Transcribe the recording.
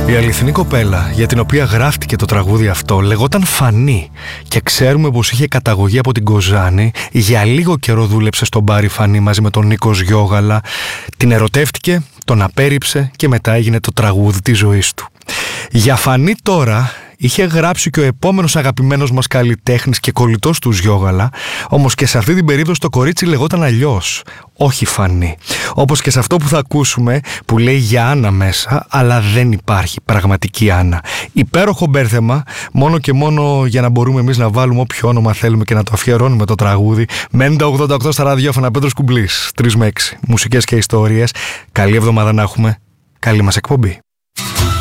Η αληθινή κοπέλα για την οποία γράφτηκε το τραγούδι αυτό λεγόταν Φανή και ξέρουμε πως είχε καταγωγή από την Κοζάνη. Για λίγο καιρό δούλεψε στον μπάρι Φανή μαζί με τον Νίκο Γιώγαλα. Την ερωτεύτηκε, τον απέρριψε και μετά έγινε το τραγούδι της ζωής του. Για Φανή τώρα είχε γράψει και ο επόμενος αγαπημένος μας καλλιτέχνης και κολλητός του Γιώγαλα, όμως και σε αυτή την περίπτωση το κορίτσι λεγόταν αλλιώς, όχι Φανή. Όπως και σε αυτό που θα ακούσουμε που λέει για Άννα μέσα, αλλά δεν υπάρχει πραγματική Άννα. Υπέροχο μπέρθεμα, μόνο και μόνο για να μπορούμε εμείς να βάλουμε όποιο όνομα θέλουμε και να το αφιερώνουμε το τραγούδι. Μένει το 88 στα ραδιόφωνα, Πέτρος Κουμπλής, 3 με 6, μουσικές και ιστορίες. Καλή εβδομάδα να έχουμε, καλή μας εκπομπή.